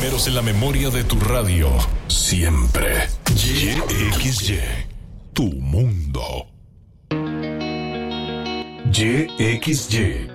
primeros en la memoria de tu radio. Siempre. YXY. Tu mundo. YXY.